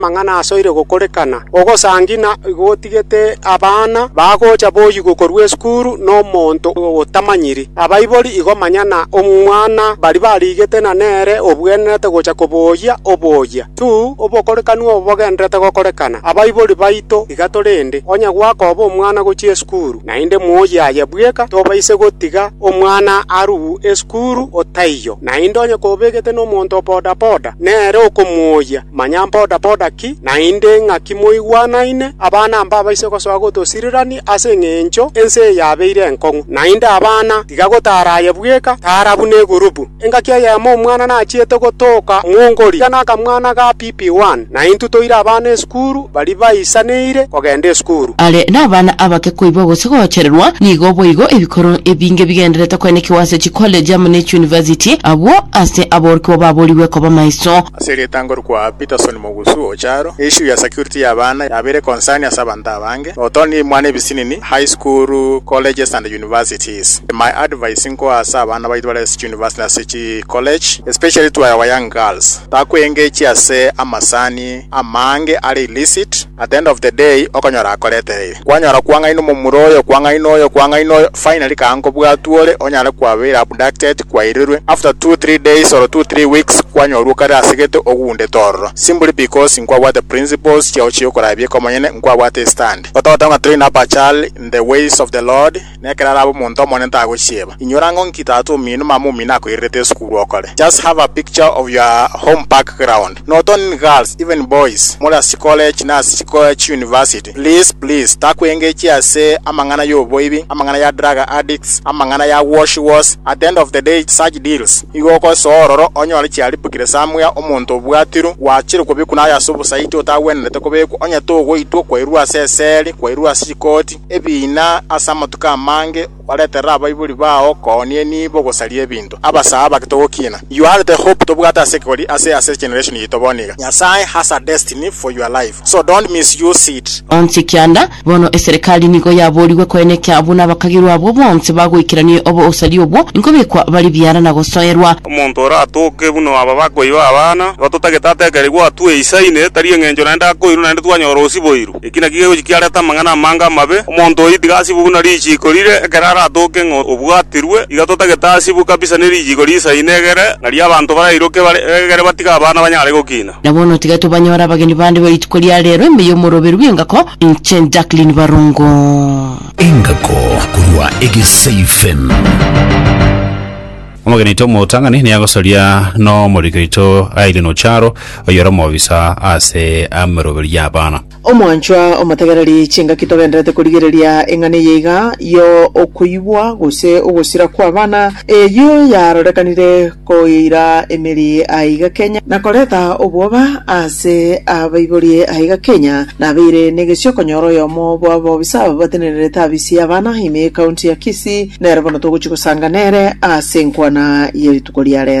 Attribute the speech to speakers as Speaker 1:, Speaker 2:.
Speaker 1: mang'ana asoire gukorekana ogosangina igotigete abana bagocha boyi gukorwa esukuru no monto otamanyiri abaibori igomanyana omwana bari barigete na nere obwenerete gocha koboya oboya tu obokorekanu obogenderete gokorekana abaibori baito igatorende onya gwakoba omwana gochi esukuru nainde moya yabweka tobaise gotiga omwana aru esukuru otaiyo nainde onya kobegete no monto boda boda nere okomoya manya boda boda ki nainde ng'aki moigwanaine abana amba baise gosoa gotosirirani ase ng'encho ense yabeire enkong'u nainde abana tiga gotaraye bweka tarabune gurubu engaki yamo omwana nachiete gotoka mwongori kana akamwana ga PP1 naintu toire abana esukuru bari baisaneire kogenda esukuru
Speaker 2: ale n'abana abake kuibo gosegochererwa nigo boigo ebikoro ebinge bigenderete kwene kiwase chi college ya Monash University abo ase aborko baboliwe ko bamaiso
Speaker 3: aseri tangor kwa Peterson Mogusu ocharo issue ya security ya bana yabere concern ya sabanta bange otoni mwane bisinini high school colleges and universities. My advice inko asa abana baitwala university na sichi college especially to our young girls taku engage ase amasani amange ari illicit at the end of the day okonyora akoretere kwanyora kwanga ino mumuroyo kwanga ino finally kanko bwatuole onyale kwabera abducted kwairirwe after 2-3 days or 2-3 weeks kwanyora ukare asigete ogunde torro simply because nkwa what the principles chiochi okorabye komanyene nkwa what stand ototanga train up a child in the ways of the Lord nekera abo monto monenta agochieba inyorango nkitatu minu mamu mina ko irete school okole just have a picture of your home background not only girls even boys mola college na college university please takwengeki ase amangana yo boibi amangana ya drug addicts amangana ya wash at the end of the day such deals igoko sororo onyori chiali bukire samwe omonto bwatiru wachire ko bikuna ya subu site otawenete ko beku onya togo ito ko irua seseli ko irua sikoti ebina asamatuka mange waletera abaibuli bao konie nibo gosalie bintu abasaba kitogokina you are the hope to bugata security as generation yitoboniga Nyasaye has a destiny for your life so don't misuse it
Speaker 2: onsikianda bono eserikali niko yaboliwe kweneka abuna bakagirwa abo bonse bagwikiranie obo osali obwo inkobekwa bali byara na gosoerwa
Speaker 4: omuntu ora atoke buno aba bakoiwa abana batutagetate kerigwa atwe isaine tari ngenjo nenda koiru nenda twanyoro siboiru ikina kigo kiareta mangana manga mabe omuntu idigasi buna richi korire kerara atoke obwatirwe igatutagetasi bu kabisa ne richi korisa inegere ngari abantu barairoke bare batiga abana banyare gokina
Speaker 2: nabono tigato banyora bageni bande baritukolia rero emeyo moroberu engako inchen Jacqueline Barungo
Speaker 5: engako kurwa egiseifen omageni tomo tangani ni agosoria no morikaito aile no charo oyora movisa ase amroberu yabana
Speaker 6: omwanchwa omatagarari chinga kitogenderete kurigereria engane yeiga yo okuibwa gose ogosira kwa bana eyo yarorekanire koira emeri aiga Kenya na koreta obwoba ase abaibori aiga Kenya na beire negesio konyoro yomo bwabo bisaba batenerere tabisi abana hime county ya Kisii na erbono togo chiko sanganere ase nkwana yeri tukoria